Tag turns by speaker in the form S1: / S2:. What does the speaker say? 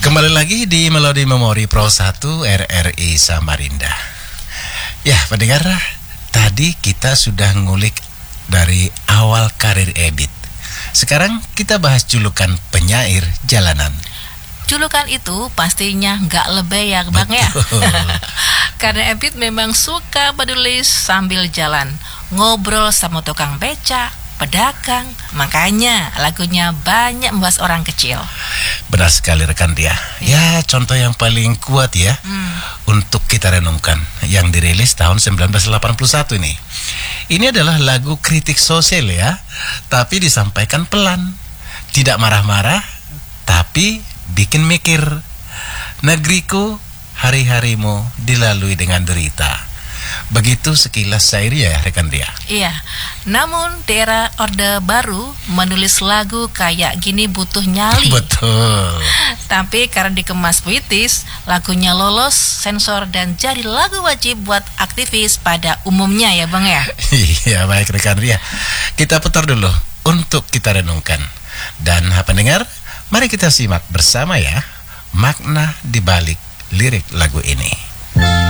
S1: Kembali lagi di Melodi Memori Pro 1 RRI Samarinda. Ya, pendengar, tadi kita sudah ngulik dari awal karir Ebit. Sekarang kita bahas julukan penyair jalanan.
S2: Julukan itu pastinya nggak lebay ya Bang ya. Karena Ebit memang suka menulis sambil jalan, ngobrol sama tukang beca, pedagang. Makanya lagunya banyak membahas orang kecil.
S1: Benar sekali rekan dia. Ya, contoh yang paling kuat ya untuk kita renungkan yang dirilis tahun 1981 ini. Ini adalah lagu kritik sosial ya, tapi disampaikan pelan. Tidak marah-marah, tapi bikin mikir. Negeriku, hari-harimu dilalui dengan derita. Begitu sekilas syair ya rekan dia.
S2: Iya, namun di era Orde Baru menulis lagu kayak gini butuh nyali.
S1: Betul.
S2: Tapi karena dikemas puitis, lagunya lolos sensor dan jadi lagu wajib buat aktivis pada umumnya ya Bang ya.
S1: Iya, baik rekan dia. Kita putar dulu untuk kita renungkan. Dan pendengar, mari kita simak bersama ya makna di balik lirik lagu ini.